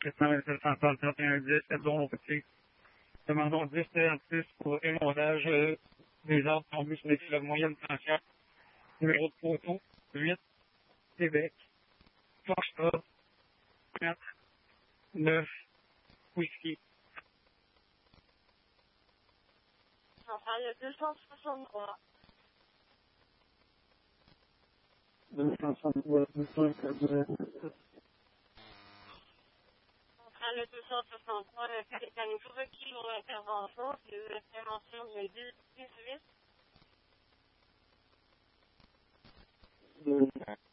73110, Edouard Petit. Demandons 10 TR6 pour émondage des arbres tombés sur les fleuves moyennes tension. Numéro de poteau, 8, Québec. Foxtrot, 4, 9, Whisky. Centrale 263. 263, 263. Centrale 263, mécanique requis pour l'intervention, c'est l'intervention de 18.